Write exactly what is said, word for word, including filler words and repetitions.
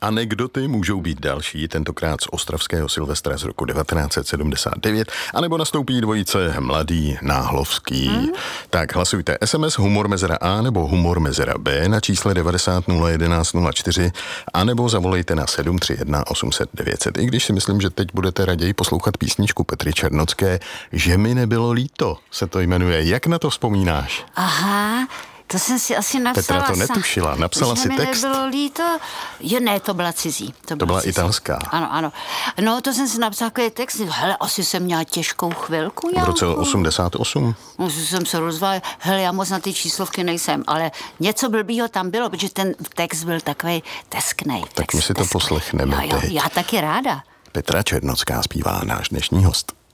anekdoty, můžou být další, tentokrát z ostravského Silvestra z roku devatenáct set sedmdesát devět, anebo nastoupí dvojice Mladý Náhlovský. Hmm. Tak hlasujte es em es humor mezera A nebo humor mezera B na čísle devadesát nula jedenáct nula čtyři, anebo zavolejte na sedm tři jedna osm set devět set. I když si myslím, že teď budete raději poslouchat písničku Petry Černocké, Že mi nebylo líto, se to jmenuje. Jak na to vzpomínáš? Aha, to jsem si asi napsala. Petra to netušila, napsala že si mi text. nebylo líto. Jo, ne, to byla cizí. To, to byla cizí. italská. Ano, ano. No, to jsem si napsala takový text. Hele, asi jsem měla těžkou chvilku. V roce osmdesát osm. No, jsem se rozvala. Hele, já moc na ty číslovky nejsem, ale něco blbýho tam bylo, protože ten text byl takový tesknej. Tak my si to poslechneme. Jo, jo, já taky ráda. Petra Černocká zpívá, náš dnešní host.